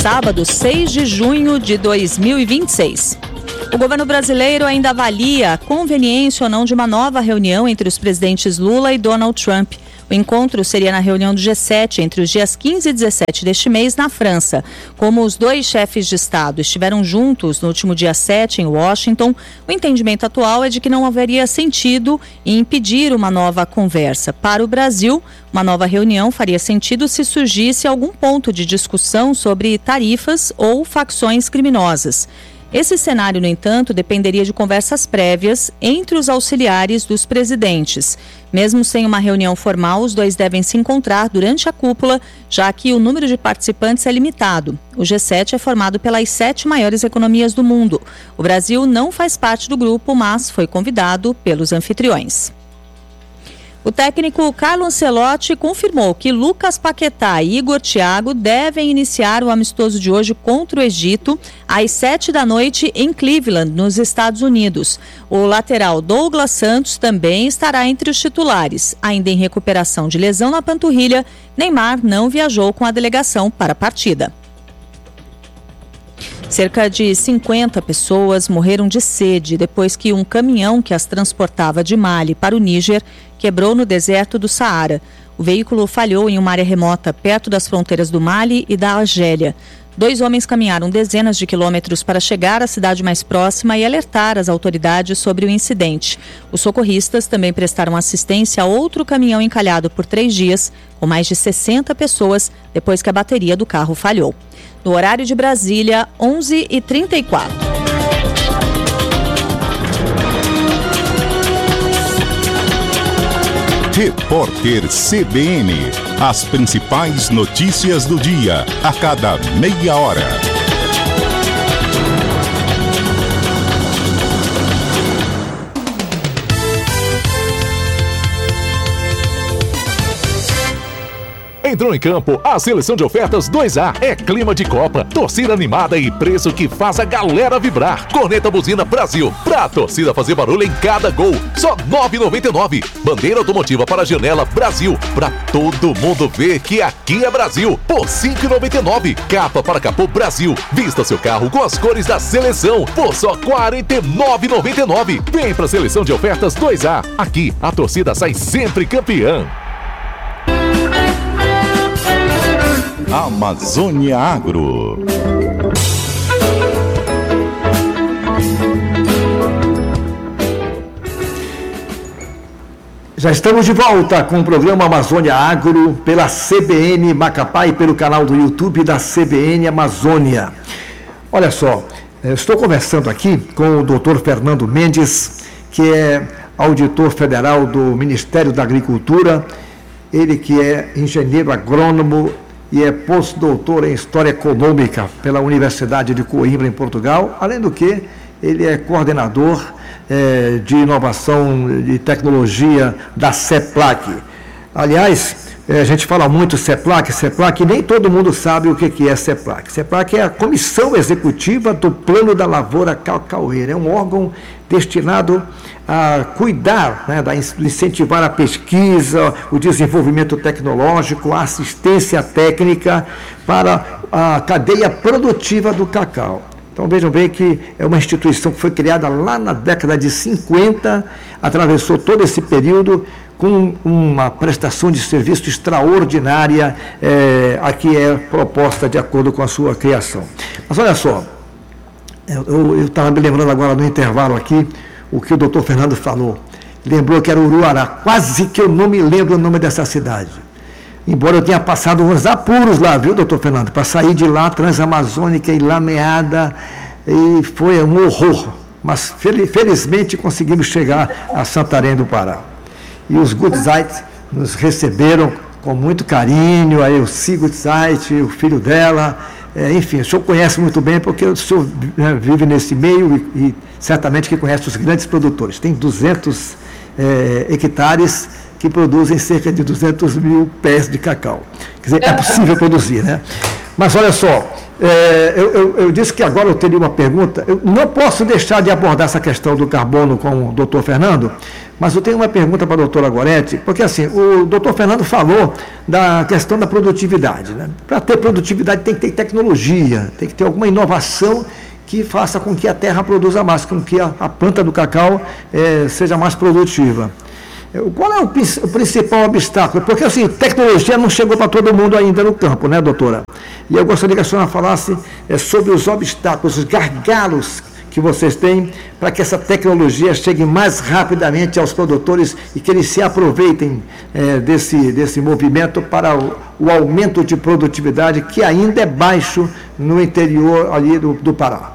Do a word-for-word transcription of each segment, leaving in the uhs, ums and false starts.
sábado, seis de junho de dois mil e vinte e seis. O governo brasileiro ainda avalia a conveniência ou não de uma nova reunião entre os presidentes Lula e Donald Trump. O encontro seria na reunião do G sete entre os dias quinze e dezessete deste mês na França. Como os dois chefes de Estado estiveram juntos no último dia sete em Washington, o entendimento atual é de que não haveria sentido em impedir uma nova conversa. Para o Brasil, uma nova reunião faria sentido se surgisse algum ponto de discussão sobre tarifas ou facções criminosas. Esse cenário, no entanto, dependeria de conversas prévias entre os auxiliares dos presidentes. Mesmo sem uma reunião formal, os dois devem se encontrar durante a cúpula, já que o número de participantes é limitado. O G sete é formado pelas sete maiores economias do mundo. O Brasil não faz parte do grupo, mas foi convidado pelos anfitriões. O técnico Carlo Ancelotti confirmou que Lucas Paquetá e Igor Thiago devem iniciar o amistoso de hoje contra o Egito às sete da noite em Cleveland, nos Estados Unidos. O lateral Douglas Santos também estará entre os titulares. Ainda em recuperação de lesão na panturrilha, Neymar não viajou com a delegação para a partida. Cerca de cinquenta pessoas morreram de sede depois que um caminhão que as transportava de Mali para o Níger quebrou no deserto do Saara. O veículo falhou em uma área remota perto das fronteiras do Mali e da Argélia. Dois homens caminharam dezenas de quilômetros para chegar à cidade mais próxima e alertar as autoridades sobre o incidente. Os socorristas também prestaram assistência a outro caminhão encalhado por três dias, com mais de sessenta pessoas, depois que a bateria do carro falhou. No horário de Brasília, onze e trinta e quatro. Repórter C B N. As principais notícias do dia, a cada meia hora. Entrou em campo a seleção de ofertas dois A. É clima de Copa, torcida animada e preço que faz a galera vibrar. Corneta Buzina Brasil, pra torcida fazer barulho em cada gol. Só nove reais e noventa e nove centavos. Bandeira automotiva para a janela Brasil, pra todo mundo ver que aqui é Brasil. Por cinco reais e noventa e nove centavos. Capa para capô Brasil. Vista seu carro com as cores da seleção por só quarenta e nove reais e noventa e nove centavos. Vem pra seleção de ofertas dois A. Aqui a torcida sai sempre campeã. Amazônia Agro. Já estamos de volta com o programa Amazônia Agro pela C B N Macapá e pelo canal do YouTube da C B N Amazônia. Olha só, eu estou conversando aqui com o doutor Fernando Mendes, que é auditor federal do Ministério da Agricultura, ele que é engenheiro agrônomo e é pós-doutor em História Econômica pela Universidade de Coimbra, em Portugal, além do que ele é coordenador eh, de inovação e tecnologia da CEPLAC. Aliás, eh, a gente fala muito CEPLAC, CEPLAC, e nem todo mundo sabe o que, que é CEPLAC. CEPLAC é a Comissão Executiva do Plano da Lavoura Cacaueira, é um órgão destinado a cuidar, né, da, incentivar a pesquisa, o desenvolvimento tecnológico, a assistência técnica para a cadeia produtiva do cacau. Então vejam bem que é uma instituição que foi criada lá na década de cinquenta, atravessou todo esse período com uma prestação de serviço extraordinária, é, a que é proposta de acordo com a sua criação. Mas olha só, eu estava me lembrando agora no intervalo aqui, o que o doutor Fernando falou. Lembrou que era Uruará, quase que eu não me lembro o nome dessa cidade. Embora eu tenha passado uns apuros lá, viu, doutor Fernando, para sair de lá, Transamazônica e Lameada, e foi um horror. Mas felizmente conseguimos chegar a Santarém do Pará. E os Gutzeit nos receberam com muito carinho, aí o Si Gutzeit, o filho dela, é, enfim, o senhor conhece muito bem, porque o senhor, né, vive nesse meio e, e certamente que conhece os grandes produtores. Tem duzentos é, hectares que produzem cerca de duzentos mil pés de cacau. Quer dizer, é possível produzir, né? Mas olha só, é, eu, eu, eu disse que agora eu teria uma pergunta. Eu não posso deixar de abordar essa questão do carbono com o doutor Fernando, Mas eu tenho uma pergunta para a doutora Gorete, porque assim, o doutor Fernando falou da questão da produtividade, né? Para ter produtividade tem que ter tecnologia, tem que ter alguma inovação que faça com que a terra produza mais, com que a, a planta do cacau eh, seja mais produtiva. Qual é o, o principal obstáculo? Porque assim, tecnologia não chegou para todo mundo ainda no campo, né, doutora? E eu gostaria que a senhora falasse eh, sobre os obstáculos, os gargalos que vocês têm para que essa tecnologia chegue mais rapidamente aos produtores e que eles se aproveitem eh, desse, desse movimento para o, o aumento de produtividade que ainda é baixo no interior ali do, do Pará.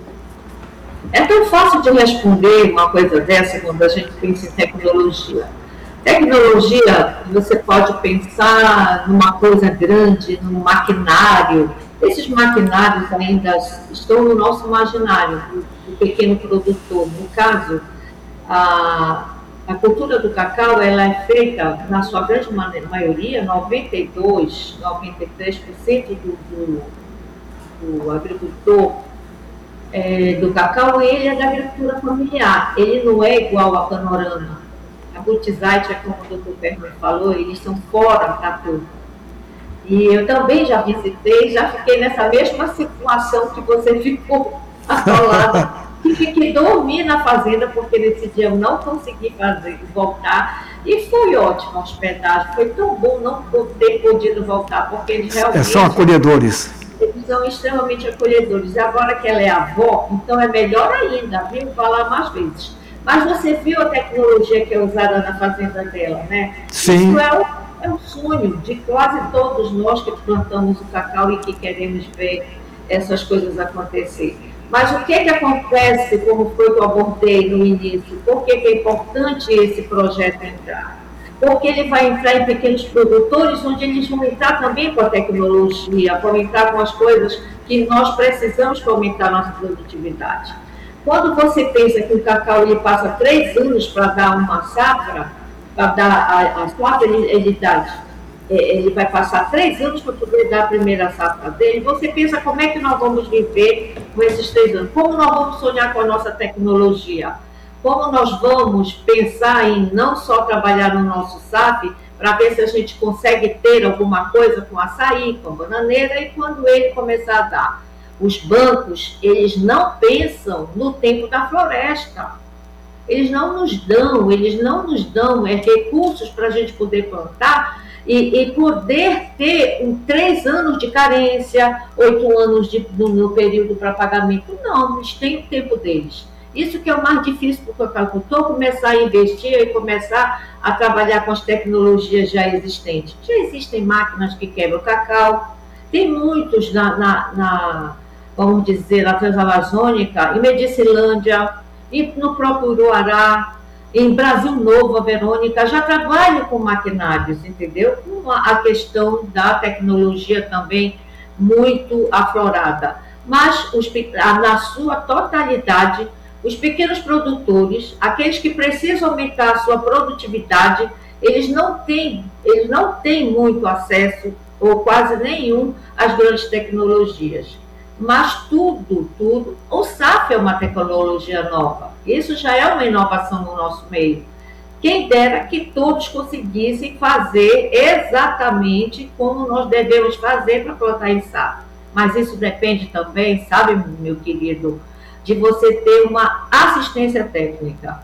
É tão fácil de responder uma coisa dessa quando a gente pensa em tecnologia. Tecnologia, você pode pensar numa coisa grande, num maquinário. Esses maquinários ainda estão no nosso imaginário, do, do pequeno produtor. No caso, a, a cultura do cacau ela é feita, na sua grande maioria, noventa e dois, noventa e três por cento do, do, do agricultor É, do cacau, ele é da agricultura familiar, ele não é igual a Panorama. A Butizite, como o doutor Fernando falou, eles são fora da turma. E eu também já visitei, já fiquei nessa mesma situação que você ficou atolada, que fiquei dormir na fazenda, porque nesse dia eu não consegui fazer, voltar, e foi ótimo a hospedagem, foi tão bom não ter podido voltar, porque eles realmente... É, são acolhedores. Eles são extremamente acolhedores. E agora que ela é avó, então é melhor ainda, viu? Falar mais vezes. Mas você viu a tecnologia que é usada na fazenda dela, né? Sim. Isso é um, é um sonho de quase todos nós que plantamos o cacau e que queremos ver essas coisas acontecer. Mas o que que acontece, como foi que eu abordei no início? Por que que é importante esse projeto entrar? Porque ele vai entrar em pequenos produtores, onde eles vão entrar também com a tecnologia, vão entrar com as coisas que nós precisamos para aumentar a nossa produtividade. Quando você pensa que o cacau ele passa três anos para dar uma safra, para dar a, a safra, ele, ele, dá, ele vai passar três anos para poder dar a primeira safra dele, você pensa como é que nós vamos viver com esses três anos, como nós vamos sonhar com a nossa tecnologia. Como nós vamos pensar em não só trabalhar no nosso S A F, para ver se a gente consegue ter alguma coisa com açaí, com bananeira, e quando ele começar a dar. Os bancos, eles não pensam no tempo da floresta. Eles não nos dão, eles não nos dão é, recursos para a gente poder plantar e, e poder ter um, três anos de carência, oito anos de, no, no período para pagamento. Não, eles têm o tempo deles. Isso que é o mais difícil para o agricultor começar a investir e começar a trabalhar com as tecnologias já existentes. Já existem máquinas que quebram o cacau, tem muitos na, na, na vamos dizer, na Transamazônica, em Medicilândia, e no próprio Uruará, em Brasil Novo, a Verônica, já trabalham com maquinários, entendeu? Com a, a questão da tecnologia também muito aflorada. Mas, os, na sua totalidade, os pequenos produtores, aqueles que precisam aumentar a sua produtividade, eles não têm, eles não têm muito acesso, ou quase nenhum, às grandes tecnologias. Mas tudo, tudo, o S A F é uma tecnologia nova. Isso já é uma inovação no nosso meio. Quem dera que todos conseguissem fazer exatamente como nós devemos fazer para plantar em S A F. Mas isso depende também, sabe, meu querido, de você ter uma assistência técnica.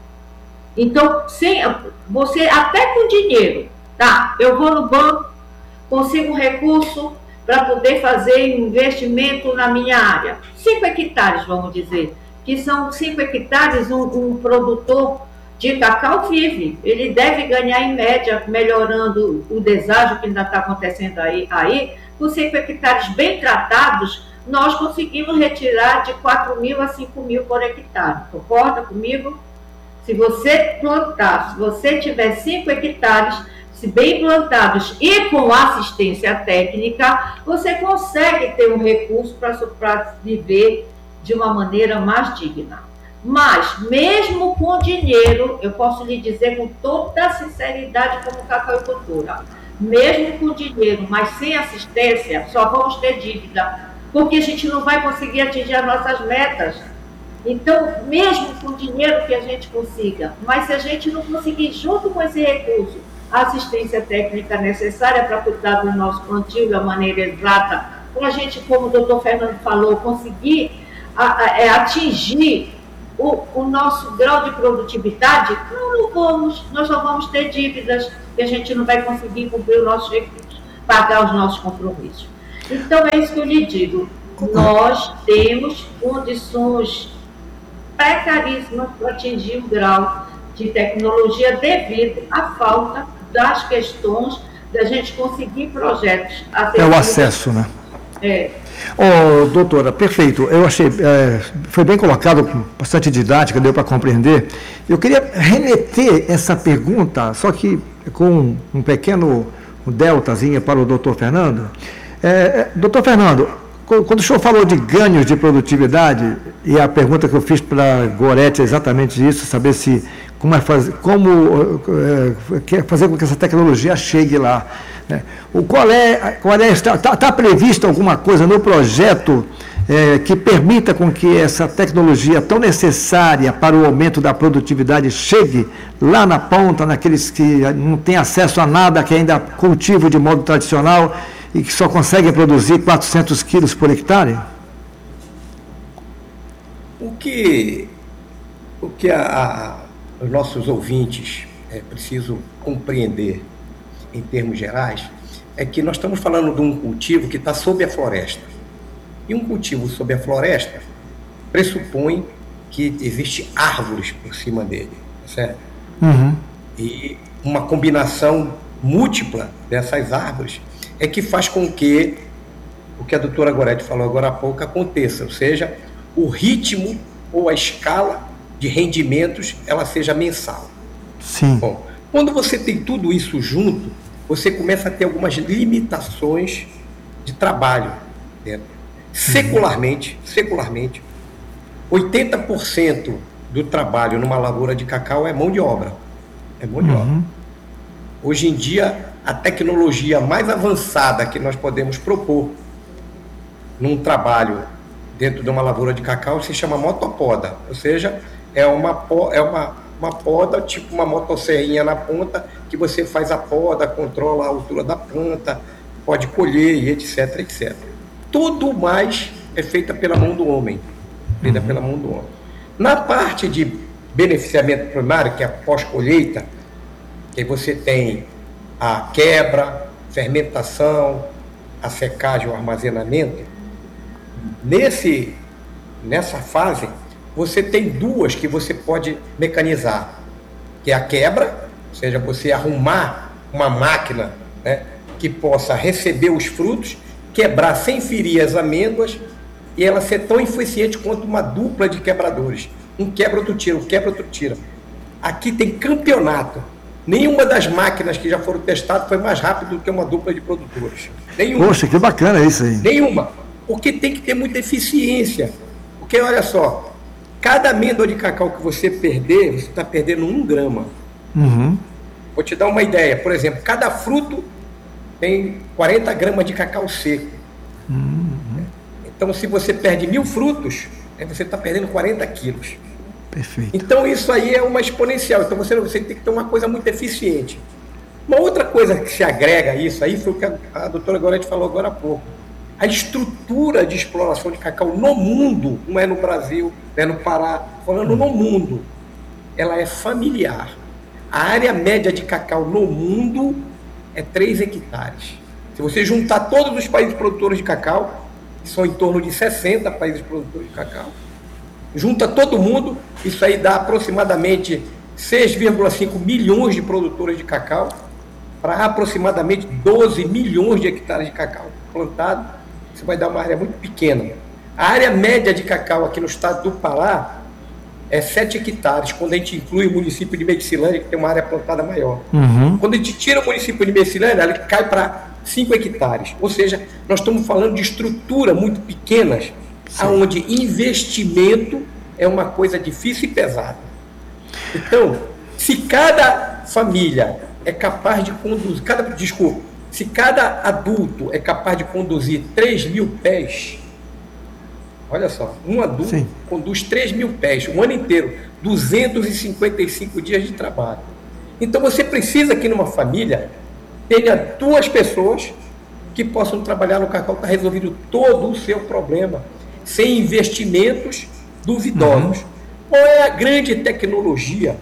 Então, sem, você até com dinheiro, tá? Eu vou no banco, consigo um recurso para poder fazer investimento na minha área. Cinco hectares, vamos dizer, que são cinco hectares, um, um produtor de cacau vive. Ele deve ganhar em média, melhorando o deságio que ainda está acontecendo aí, aí, com cinco hectares bem tratados, nós conseguimos retirar de quatro mil a cinco mil por hectare. Concorda comigo? Se você plantar, se você tiver cinco hectares, se bem plantados e com assistência técnica, você consegue ter um recurso para viver de uma maneira mais digna. Mas, mesmo com dinheiro, eu posso lhe dizer com toda a sinceridade como cacauicultura, mesmo com dinheiro, mas sem assistência, só vamos ter dívida, porque a gente não vai conseguir atingir as nossas metas. Então, mesmo com o dinheiro que a gente consiga, mas se a gente não conseguir, junto com esse recurso, a assistência técnica necessária para cuidar do nosso plantio da maneira exata, para a gente, como o doutor Fernando falou, conseguir a, a, é, atingir o, o nosso grau de produtividade, não, não vamos, nós só vamos ter dívidas que a gente não vai conseguir cumprir os nossos recursos, pagar os nossos compromissos. Então, é isso que eu lhe digo. Nós temos condições precaríssimas para atingir o grau de tecnologia devido à falta das questões da gente conseguir projetos. É o acesso, né? É. Oh, doutora, perfeito. Eu achei, é, foi bem colocado, com bastante didática, deu para compreender. Eu queria remeter essa pergunta, só que com um pequeno deltazinho para o doutor Fernando. É, doutor Fernando, quando o senhor falou de ganhos de produtividade, e a pergunta que eu fiz para a Gorete é exatamente isso, saber se como, é faz, como é, fazer com que essa tecnologia chegue lá. Né? O, qual é, qual é está, está, está previsto alguma coisa no projeto é, que permita com que essa tecnologia tão necessária para o aumento da produtividade chegue lá na ponta, naqueles que não têm acesso a nada, que ainda cultivam de modo tradicional e que só conseguem produzir quatrocentos quilos por hectare? O que, o que a, a, os nossos ouvintes é, precisam compreender, em termos gerais, é que nós estamos falando de um cultivo que está sob a floresta. E um cultivo sob a floresta pressupõe que existem árvores por cima dele, certo? Uhum. E uma combinação múltipla dessas árvores é que faz com que o que a doutora Gorete falou agora há pouco aconteça, ou seja, o ritmo ou a escala de rendimentos ela seja mensal. Sim. Bom, quando você tem tudo isso junto, você começa a ter algumas limitações de trabalho dentro. Secularmente, secularmente, oitenta por cento do trabalho numa lavoura de cacau é mão de obra. É mão de uhum. obra. Hoje em dia, a tecnologia mais avançada que nós podemos propor num trabalho dentro de uma lavoura de cacau se chama motopoda, ou seja, é uma, é uma, uma poda, tipo uma motosserrinha na ponta, que você faz a poda, controla a altura da planta, pode colher e etc, etcétera. Tudo mais é feita pela mão do homem, feita uhum. pela mão do homem. Na parte de beneficiamento primário, que é a pós-colheita, que você tem a quebra, fermentação, a secagem, o armazenamento. Nesse, nessa fase, você tem duas que você pode mecanizar, que é a quebra, ou seja, você arrumar uma máquina, né, que possa receber os frutos, quebrar sem ferir as amêndoas e ela ser tão eficiente quanto uma dupla de quebradores. Um quebra, outro tira, um quebra, outro tira. Aqui tem campeonato. Nenhuma das máquinas que já foram testadas foi mais rápido do que uma dupla de produtores. Nenhuma. Poxa, que bacana isso aí. Nenhuma. Porque tem que ter muita eficiência. Porque, olha só, cada amêndoa de cacau que você perder, você está perdendo um grama. Uhum. Vou te dar uma ideia. Por exemplo, cada fruto tem quarenta gramas de cacau seco. Uhum. Então, se você perde mil frutos, você está perdendo quarenta quilos. Perfeito. Então, isso aí é uma exponencial. Então, você, você tem que ter uma coisa muito eficiente. Uma outra coisa que se agrega a isso aí foi o que a, a doutora Gorete falou agora há pouco. A estrutura de exploração de cacau no mundo, não é no Brasil, não é no Pará, falando no mundo, ela é familiar. A área média de cacau no mundo é três hectares. Se você juntar todos os países produtores de cacau, que são em torno de sessenta países produtores de cacau, junta todo mundo, isso aí dá aproximadamente seis vírgula cinco milhões de produtores de cacau para aproximadamente doze milhões de hectares de cacau plantado. Isso vai dar uma área muito pequena. A área média de cacau aqui no estado do Pará é sete hectares, quando a gente inclui o município de Medicilândia, que tem uma área plantada maior. Uhum. Quando a gente tira o município de Medicilândia, ele cai para cinco hectares. Ou seja, nós estamos falando de estrutura muito pequenas, sim, onde investimento é uma coisa difícil e pesada. Então, se cada família é capaz de conduzir, cada, desculpa, se cada adulto é capaz de conduzir três mil pés, Olha só, um adulto Sim. conduz três mil pés, um ano inteiro, duzentos e cinquenta e cinco dias de trabalho. Então você precisa que numa família tenha duas pessoas que possam trabalhar no cacau, está resolvido todo o seu problema, sem investimentos duvidosos. Uhum. Qual é a grande tecnologia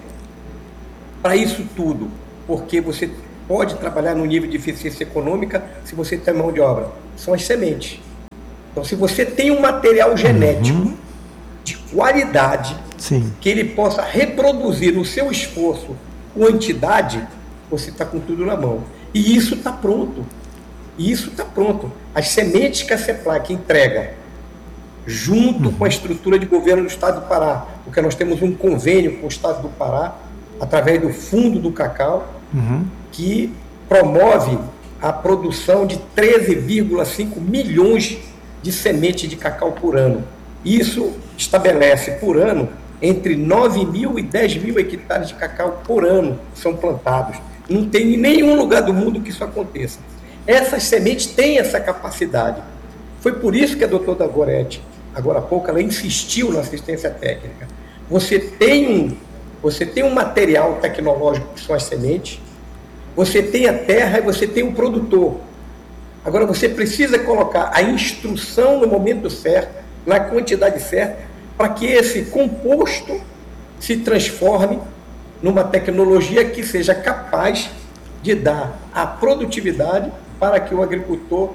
para isso tudo? Porque você pode trabalhar no nível de eficiência econômica se você tem mão de obra. São as sementes. Então, se você tem um material genético uhum. de qualidade, Sim. que ele possa reproduzir no seu esforço quantidade, você está com tudo na mão. E isso está pronto. E isso está pronto. As sementes que a CEPLAC entrega, junto uhum. com a estrutura de governo do Estado do Pará, porque nós temos um convênio com o Estado do Pará, através do Fundo do Cacau, uhum. que promove a produção de treze vírgula cinco milhões de semente de cacau por ano. Isso estabelece por ano entre nove mil e dez mil hectares de cacau por ano são plantados. Não tem em nenhum lugar do mundo que isso aconteça. Essas sementes têm essa capacidade. Foi por isso que a doutora Gorete, agora há pouco, ela insistiu na assistência técnica. Você tem um, você tem um material tecnológico que são as sementes, você tem a terra e você tem o produtor. Agora você precisa colocar a instrução no momento certo, na quantidade certa, para que esse composto se transforme numa tecnologia que seja capaz de dar a produtividade para que o agricultor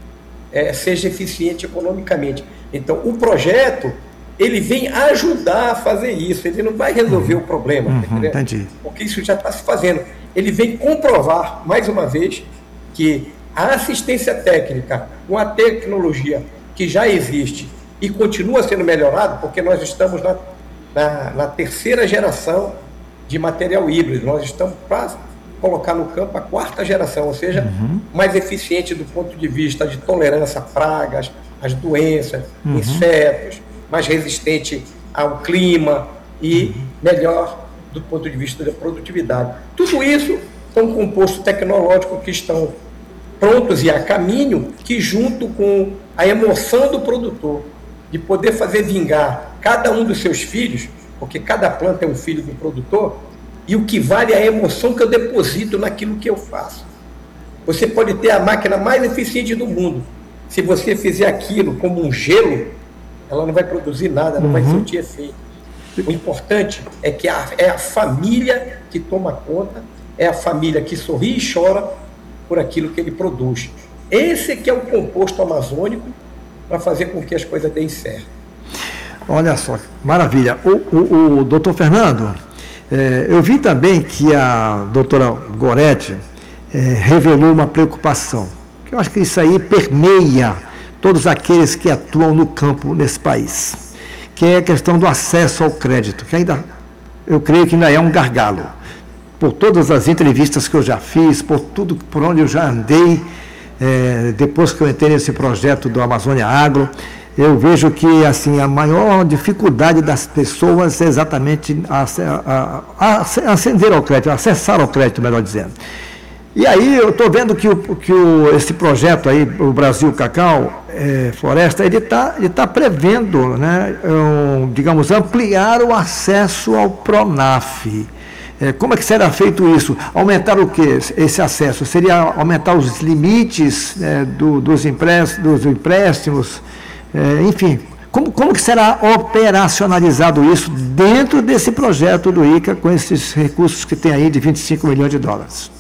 é, seja eficiente economicamente. Então, o projeto, ele vem ajudar a fazer isso, ele não vai resolver uhum. o problema, uhum, entendi. Porque isso já está se fazendo. Ele vem comprovar, mais uma vez, que a assistência técnica com a tecnologia que já existe e continua sendo melhorado, porque nós estamos na, na, na terceira geração de material híbrido, nós estamos para colocar no campo a quarta geração, ou seja, uhum. mais eficiente do ponto de vista de tolerância a pragas, às doenças, uhum. insetos, mais resistente ao clima e uhum. melhor do ponto de vista da produtividade. Tudo isso são compostos tecnológicos que estão prontos e a caminho, que junto com a emoção do produtor, de poder fazer vingar cada um dos seus filhos, porque cada planta é um filho do produtor, e o que vale é a emoção que eu deposito naquilo que eu faço. Você pode ter a máquina mais eficiente do mundo, se você fizer aquilo como um gelo, ela não vai produzir nada, não uhum. vai surtir efeito. O importante é que a, é a família que toma conta, é a família que sorri e chora por aquilo que ele produz. Esse que é o composto amazônico para fazer com que as coisas deem certo. Olha só, maravilha. O, o, o doutor Fernando, é, eu vi também que a doutora Gorete é, revelou uma preocupação, que eu acho que isso aí permeia todos aqueles que atuam no campo nesse país, que é a questão do acesso ao crédito, que ainda, eu creio que ainda é um gargalo. Por todas as entrevistas que eu já fiz, por tudo, por onde eu já andei, é, depois que eu entrei nesse projeto do Amazônia Agro, eu vejo que assim, a maior dificuldade das pessoas é exatamente a, a, a, a acender ao crédito, acessar ao crédito, melhor dizendo. E aí eu estou vendo que, o, que o, esse projeto aí, o Brasil Cacau é, Floresta, ele está ele tá prevendo, né, um, digamos, ampliar o acesso ao Pronaf. É, como é que será feito isso? Aumentar o quê? Esse acesso? Seria aumentar os limites é, do, dos, empréstimos, dos empréstimos? É, enfim, como, como que será operacionalizado isso dentro desse projeto do I C A, com esses recursos que tem aí de vinte e cinco milhões de dólares?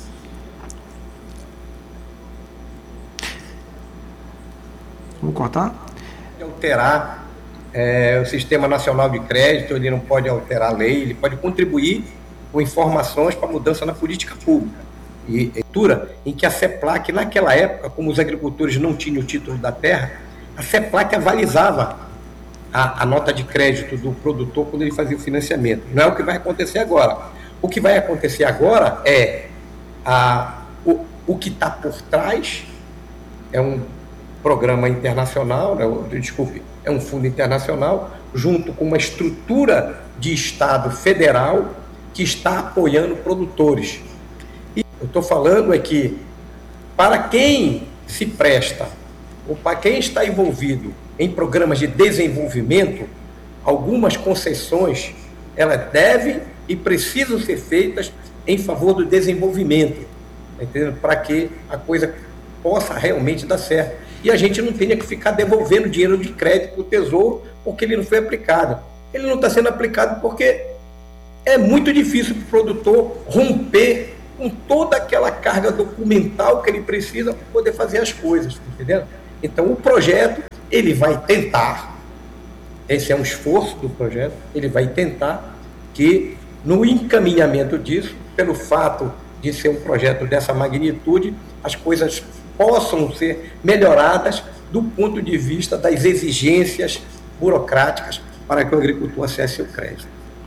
Vamos cortar? Alterar é, o Sistema Nacional de Crédito, ele não pode alterar a lei, ele pode contribuir com informações para mudança na política pública. E leitura em que a CEPLAC, naquela época, como os agricultores não tinham o título da terra, a CEPLAC avalizava a, a nota de crédito do produtor quando ele fazia o financiamento. Não é o que vai acontecer agora. O que vai acontecer agora é a, o, o que está por trás, é um programa internacional, né, desculpe, é um fundo internacional, junto com uma estrutura de Estado federal que está apoiando produtores. E eu estou falando é que, para quem se presta para quem está envolvido em programas de desenvolvimento, algumas concessões, elas devem e precisam ser feitas em favor do desenvolvimento, para que a coisa possa realmente dar certo. E a gente não tenha que ficar devolvendo dinheiro de crédito para o Tesouro porque ele não foi aplicado. Ele não está sendo aplicado porque é muito difícil para o produtor romper com toda aquela carga documental que ele precisa para poder fazer as coisas, tá entendendo? Então o projeto, ele vai tentar, esse é um esforço do projeto, ele vai tentar que no encaminhamento disso, pelo fato de ser um projeto dessa magnitude, as coisas possam ser melhoradas do ponto de vista das exigências burocráticas para que o agricultor acesse o crédito.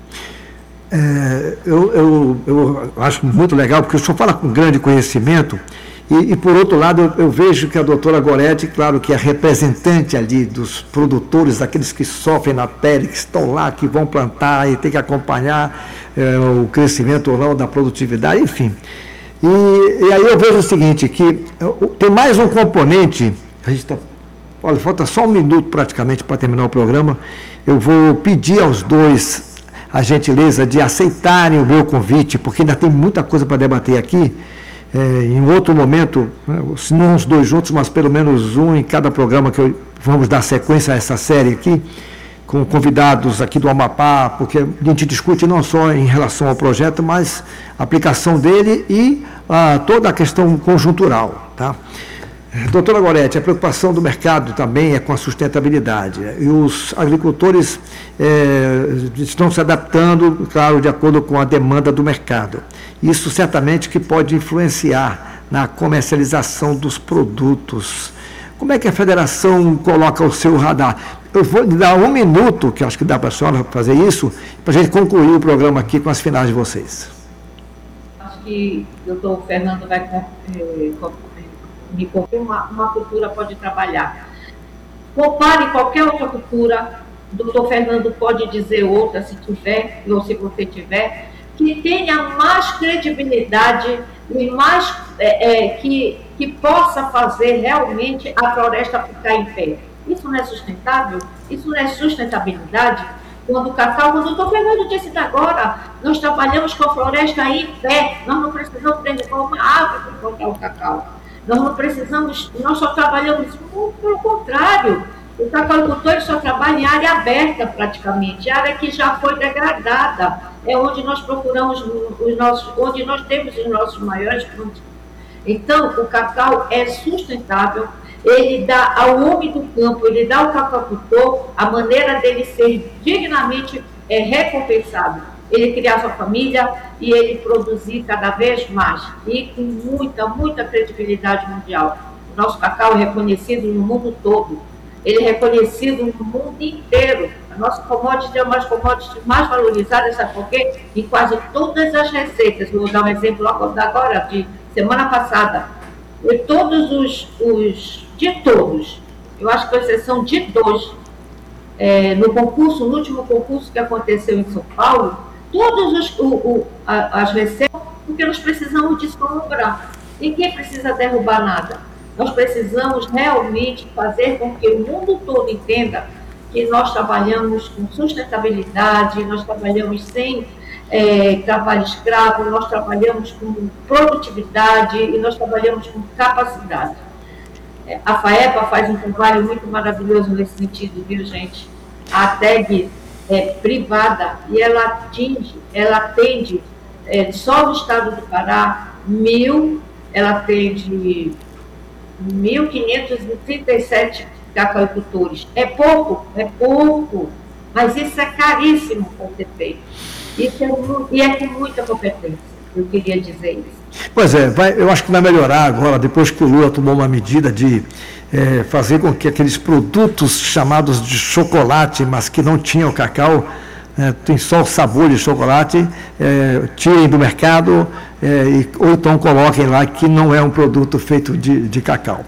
É, eu, eu, eu acho muito legal, porque o senhor fala com grande conhecimento, e, e por outro lado, eu, eu vejo que a doutora Goretti, claro que é representante ali dos produtores, daqueles que sofrem na pele, que estão lá, que vão plantar e tem que acompanhar é, o crescimento ou não da produtividade, enfim. E, e aí eu vejo o seguinte, que tem mais um componente, a gente está, olha, falta só um minuto praticamente para terminar o programa, eu vou pedir aos dois a gentileza de aceitarem o meu convite, porque ainda tem muita coisa para debater aqui, é, em outro momento, se não os dois juntos, mas pelo menos um em cada programa, que eu, vamos dar sequência a essa série aqui, com convidados aqui do Amapá, porque a gente discute não só em relação ao projeto, mas a aplicação dele e ah, toda a questão conjuntural, tá? Doutora Goretti, a preocupação do mercado também é com a sustentabilidade, e os agricultores é, estão se adaptando, claro, de acordo com a demanda do mercado. Isso certamente que pode influenciar na comercialização dos produtos. Como é que a federação coloca o seu radar? Eu vou dar um minuto, que acho que dá para a senhora fazer isso, para a gente concluir o programa aqui com as finais de vocês. Acho que o doutor Fernando vai eh, me confirmar, uma, uma cultura pode trabalhar. Compare qualquer outra cultura, o doutor Fernando pode dizer outra, se tiver, ou se você tiver, que tenha mais credibilidade e mais, é, é, que, que possa fazer realmente a floresta ficar em pé. Isso não é sustentável? Isso não é sustentabilidade? Quando o cacau, quando o doutor Fernando disse agora, nós trabalhamos com a floresta em pé, nós não precisamos prender uma árvore para plantar o cacau. Nós não precisamos, nós só trabalhamos, pelo contrário, o cacauicultor só trabalha em área aberta praticamente, área que já foi degradada, é onde nós procuramos, os nossos, onde nós temos os nossos maiores produtos. Então, o cacau é sustentável, ele dá ao homem do campo, ele dá ao cacauicultor a maneira dele ser dignamente é, recompensado. Ele criar sua família e ele produzir cada vez mais, e com muita, muita credibilidade mundial. O nosso cacau é reconhecido no mundo todo, ele é reconhecido no mundo inteiro. A nossa commodity é uma das commodities mais valorizadas, sabe por quê? Em quase todas as receitas. Vou dar um exemplo agora, de semana passada. E todos os, os, de todos, eu acho que com exceção de dois, é, no concurso, no último concurso que aconteceu em São Paulo, todas os, o, o, a, as receitas, porque nós precisamos descombrar. Ninguém precisa derrubar nada. Nós precisamos realmente fazer com que o mundo todo entenda que nós trabalhamos com sustentabilidade, nós trabalhamos sem é, trabalho escravo, nós trabalhamos com produtividade e nós trabalhamos com capacidade. É, a FAEPA faz um trabalho muito maravilhoso nesse sentido, viu, gente? A tag é privada e ela atinge, ela atende é, só no estado do Pará, mil, ela atende mil quinhentos e trinta e sete cacauicultores. É pouco, é pouco, mas isso é caríssimo para ser feito. Isso é, e é com muita competência, eu queria dizer isso. Pois é, vai, eu acho que vai melhorar agora, depois que o Lula tomou uma medida de é, fazer com que aqueles produtos chamados de chocolate, mas que não tinham cacau, é, tem só o sabor de chocolate, é, tirem do mercado, é, e, ou então coloquem lá que não é um produto feito de, de cacau.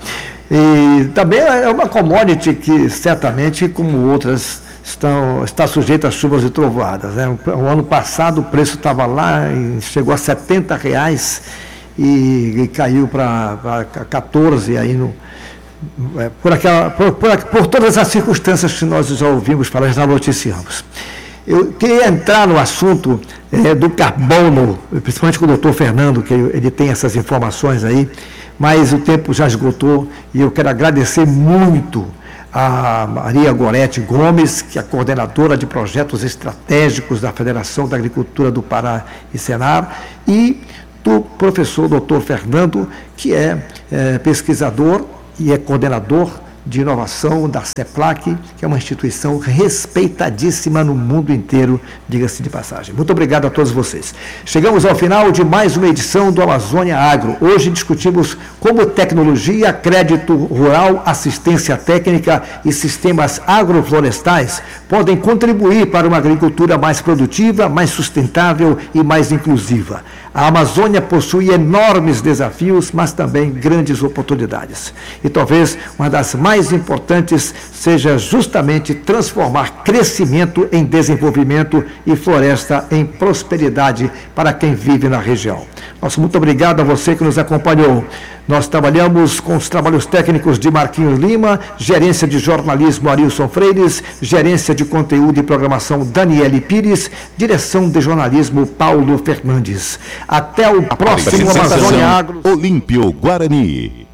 E também é uma commodity que certamente, como outras, estão, está sujeita a chuvas e trovoadas, né? O ano passado o preço estava lá, e chegou a setenta reais e, e caiu para quatorze aí no, por, aquela, por, por, por todas as circunstâncias que nós já ouvimos falar, já noticiamos. Eu queria entrar no assunto é, do carbono, principalmente com o doutor Fernando, que ele tem essas informações aí, mas o tempo já esgotou e eu quero agradecer muito a Maria Gorete Gomes, que é a coordenadora de projetos estratégicos da Federação da Agricultura do Pará e Senar, e do professor doutor Fernando, que é, é pesquisador e é coordenador de inovação da CEPLAC, que é uma instituição respeitadíssima no mundo inteiro, diga-se de passagem. Muito obrigado a todos vocês. Chegamos ao final de mais uma edição do Amazônia Agro. Hoje discutimos como tecnologia, crédito rural, assistência técnica e sistemas agroflorestais podem contribuir para uma agricultura mais produtiva, mais sustentável e mais inclusiva. A Amazônia possui enormes desafios, mas também grandes oportunidades. E talvez uma das mais importantes seja justamente transformar crescimento em desenvolvimento e floresta em prosperidade para quem vive na região. Nosso muito obrigado a você que nos acompanhou. Nós trabalhamos com os trabalhos técnicos de Marquinhos Lima, gerência de jornalismo Arilson Freires, gerência de conteúdo e programação Daniele Pires, direção de jornalismo Paulo Fernandes. Até o próximo Amazônia Agro. Olímpio Guarani.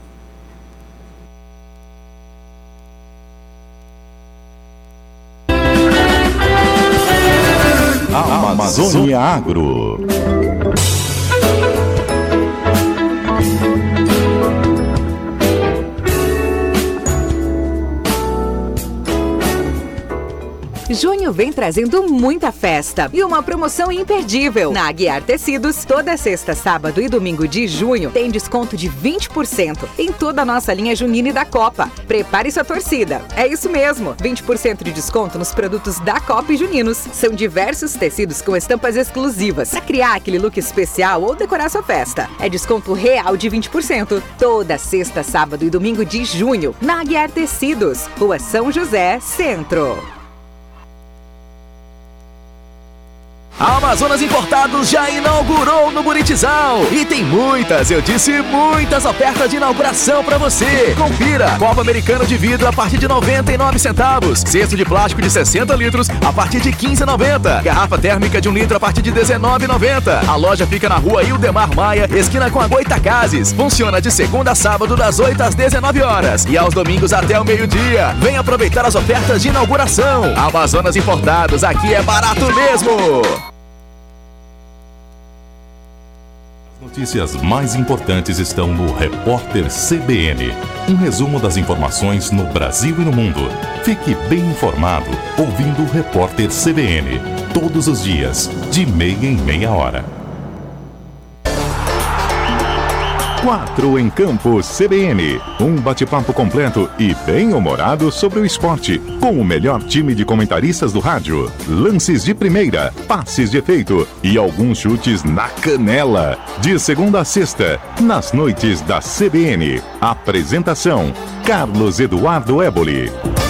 Amazônia Agro. Junho vem trazendo muita festa e uma promoção imperdível. Na Aguiar Tecidos, toda sexta, sábado e domingo de junho tem desconto de vinte por cento em toda a nossa linha junina e da Copa. Prepare sua torcida. É isso mesmo, vinte por cento de desconto nos produtos da Copa e juninos. São diversos tecidos com estampas exclusivas para criar aquele look especial ou decorar sua festa. É desconto real de vinte por cento toda sexta, sábado e domingo de junho na Aguiar Tecidos, Rua São José, Centro. A Amazonas Importados já inaugurou no Buritizal e tem muitas, eu disse muitas ofertas de inauguração para você. Confira: copo americano de vidro a partir de noventa e nove centavos, cesto de plástico de sessenta litros a partir de quinze reais e noventa centavos, garrafa térmica de um litro a partir de dezenove reais e noventa centavos. A loja fica na rua Ildemar Maia, esquina com a Goitacazes. Funciona de segunda a sábado das oito às dezenove horas e aos domingos até o meio-dia. Vem aproveitar as ofertas de inauguração. Amazonas Importados, aqui é barato mesmo. Notícias mais importantes estão no Repórter C B N. Um resumo das informações no Brasil e no mundo. Fique bem informado ouvindo o Repórter C B N. Todos os dias, de meia em meia hora. Quatro em Campo C B N. Um bate-papo completo e bem-humorado sobre o esporte, com o melhor time de comentaristas do rádio. Lances de primeira, passes de efeito e alguns chutes na canela. De segunda a sexta, nas noites da C B N. Apresentação: Carlos Eduardo Éboli.